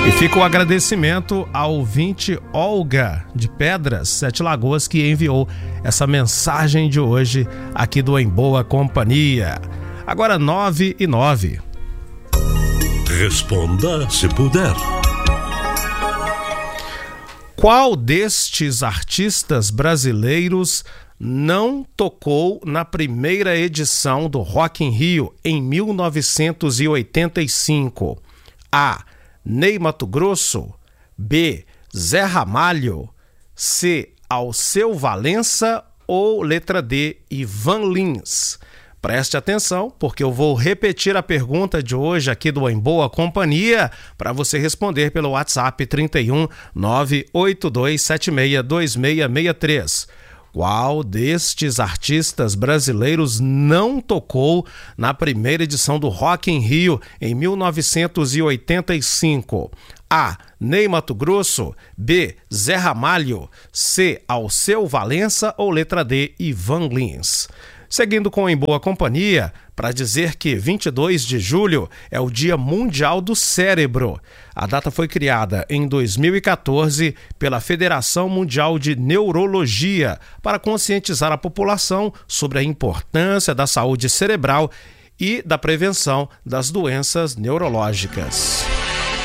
E fica o agradecimento ao ouvinte Olga de Pedras, Sete Lagoas, que enviou essa mensagem de hoje aqui do Em Boa Companhia. Agora 9:09. Responda se puder. Qual destes artistas brasileiros não tocou na primeira edição do Rock in Rio em 1985? A. Ney Matogrosso. B. Zé Ramalho. C. Alceu Valença. Ou letra D. Ivan Lins. Preste atenção, porque eu vou repetir a pergunta de hoje aqui do Em Boa Companhia para você responder pelo WhatsApp 31 982762663. Qual destes artistas brasileiros não tocou na primeira edição do Rock in Rio em 1985? A. Ney Matogrosso. B. Zé Ramalho. C. Alceu Valença. Ou letra D. Ivan Lins. Seguindo com Em Boa Companhia, para dizer que 22 de julho é o Dia Mundial do Cérebro. A data foi criada em 2014 pela Federação Mundial de Neurologia para conscientizar a população sobre a importância da saúde cerebral e da prevenção das doenças neurológicas.